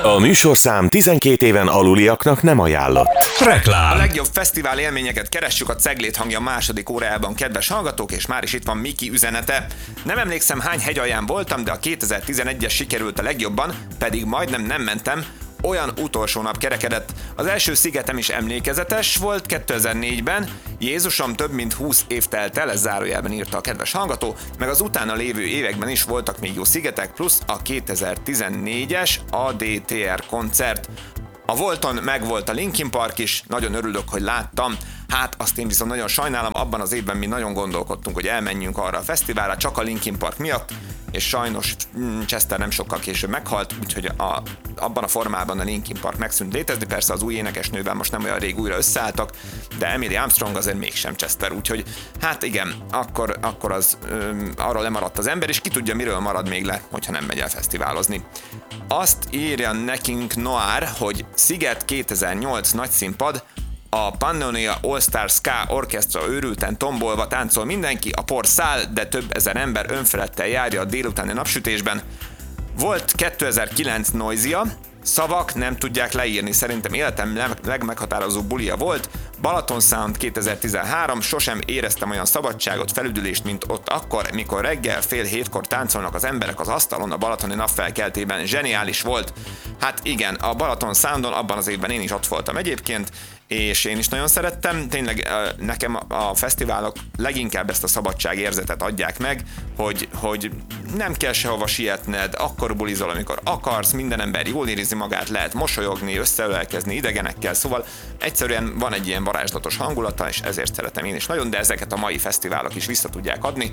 A műsorszám 12 éven aluliaknak nem ajánlott. Reklám. A legjobb fesztivál élményeket keressük a Ceglét hangja második órájában, kedves hallgatók, és már is itt van Miki üzenete. Nem emlékszem, hány hegyalján voltam, de a 2011-es sikerült a legjobban, pedig majdnem nem mentem. Olyan utolsó nap kerekedett. Az első szigetem is emlékezetes volt 2004-ben. Jézusom, több mint 20 év telt el, ez zárójelben írta a kedves hallgató, meg az utána lévő években is voltak még jó szigetek, plusz a 2014-es ADTR koncert. A Volton megvolt a Linkin Park is, nagyon örülök, hogy láttam. Hát azt én viszont nagyon sajnálom, abban az évben mi nagyon gondolkodtunk, hogy elmenjünk arra a fesztiválra, csak a Linkin Park miatt, és sajnos Chester nem sokkal később meghalt, úgyhogy abban a formában a Linkin Park megszűnt létezni, persze az új énekesnővel most nem olyan rég újra összeálltak, de Emily Armstrong azért mégsem Chester, úgyhogy hát igen, akkor az arról lemaradt az ember, és ki tudja, miről marad még le, hogyha nem megy el fesztiválozni. Azt írja nekünk Noir, hogy Sziget 2008 nagy színpad, a Pannonia All Star Ska Orchestra őrülten tombolva táncol mindenki, a por száll, de több ezer ember önfeledten járja a délutáni napsütésben. Volt 2009 Noisia, szavak nem tudják leírni, szerintem életem legmeghatározó bulia volt. Balaton Sound 2013, sosem éreztem olyan szabadságot, felüdülést, mint ott akkor, mikor reggel 6:30 táncolnak az emberek az asztalon a balatoni napfelkeltében. Zseniális volt. Hát igen, a Balaton Soundon abban az évben én is ott voltam egyébként, és én is nagyon szerettem. Tényleg nekem a fesztiválok leginkább ezt a szabadságérzetet adják meg, hogy nem kell sehova sietned, akkor bulizol, amikor akarsz, minden ember jól érzi magát, lehet mosolyogni, összeölelkezni idegenekkel, szóval egyszerűen van egy ilyen varázslatos hangulata, és ezért szeretem én is nagyon, de ezeket a mai fesztiválok is vissza tudják adni.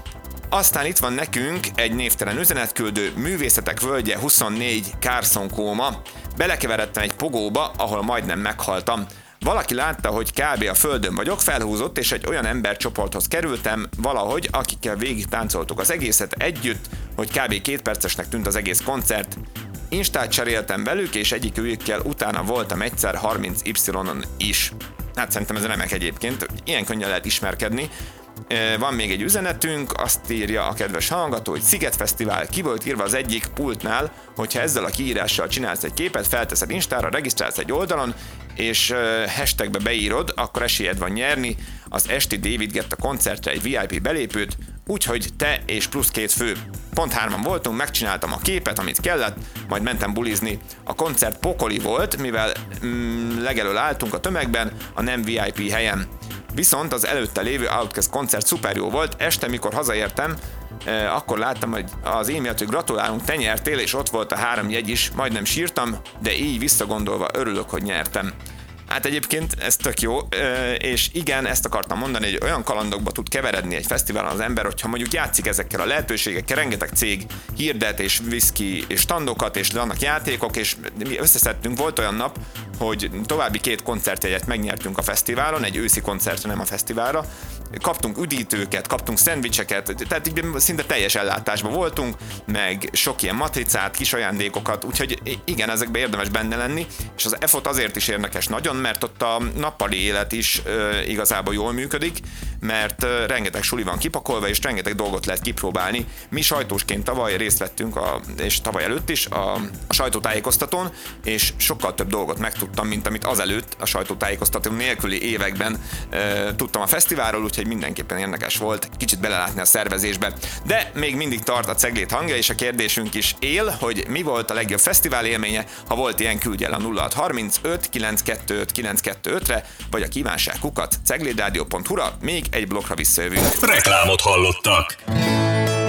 Aztán itt van nekünk egy névtelen üzenetküldő, Művészetek völgye 24 Carson Kóma. Belekeveredtem egy pogóba, ahol majdnem meghaltam. Valaki látta, hogy kb. A földön vagyok, felhúzott, és egy olyan embercsoporthoz kerültem valahogy, akikkel végig táncoltuk az egészet együtt, hogy kb. 2 percesnek tűnt az egész koncert. Instát cseréltem velük, és egyikükkel utána voltam egyszer 30Y-on is. Hát szerintem ez remek egyébként, ilyen könnyen lehet ismerkedni. Van még egy üzenetünk, azt írja a kedves hallgató, hogy Sziget Fesztivál, ki volt írva az egyik pultnál, hogyha ezzel a kiírással csinálsz egy képet, felteszed Instára, regisztrálsz egy oldalon, és hashtagbe beírod, akkor esélyed van nyerni az esti David Guetta koncertre egy VIP belépőt, úgyhogy te és plusz 2 fő. Pont 3-an voltunk, megcsináltam a képet, amit kellett, majd mentem bulizni. A koncert pokoli volt, mivel legelől álltunk a tömegben, a nem VIP helyen. Viszont az előtte lévő Outkast koncert szuper jó volt, este mikor hazaértem, akkor láttam, hogy az e-mailt, hogy gratulálunk, te nyertél, és ott volt a 3 jegy is, majdnem sírtam, de így visszagondolva örülök, hogy nyertem. Hát egyébként ez tök jó, és igen, ezt akartam mondani, hogy olyan kalandokba tud keveredni egy fesztiválon az ember, hogyha mondjuk játszik ezekkel a lehetőségekkel, rengeteg cég hirdet és whisky és standokat, és vannak játékok, és mi összeszedtünk, volt olyan nap, hogy további 2 koncertjegyet megnyertünk a fesztiválon, egy őszi koncertre, nem a fesztiválra. Kaptunk üdítőket, kaptunk szendvicseket, tehát így szinte teljes ellátásban voltunk, meg sok ilyen matricát, kis ajándékokat, úgyhogy igen, ezekben érdemes benne lenni, és az EFOT azért is érdekes nagyon, mert ott a nappali élet is igazából jól működik, mert rengeteg suli van kipakolva, és rengeteg dolgot lehet kipróbálni. Mi sajtósként tavaly részt vettünk, és tavaly előtt is a sajtótájékoztatón, és sokkal több dolgot megtudtam, mint amit azelőtt a sajtótájékoztató nélküli években tudtam a fesztiválról, úgyhogy mindenképpen érdekes volt kicsit belelátni a szervezésbe. De még mindig tart a Ceglét hangja, és a kérdésünk is él, hogy mi volt a legjobb fesztivál élménye. Ha volt ilyen, küldj el a 0635 925 925-re, vagy a kívánság @ceglétradio.hu-ra, még egy blokkra visszajövünk. Reklámot hallottak.